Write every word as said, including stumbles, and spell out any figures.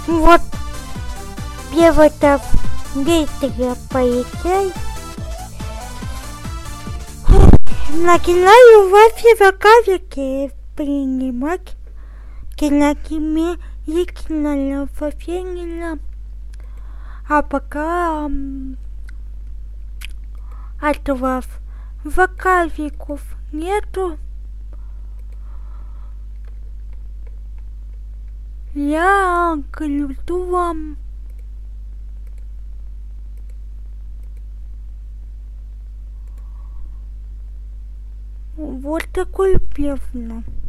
Вот первое-то быстро поиграй. Начинаю ваши заказики принимать. Кинокомедийного фильма. А пока м, от вас заказиков нету. Я гляжу вам. Вот такой певно.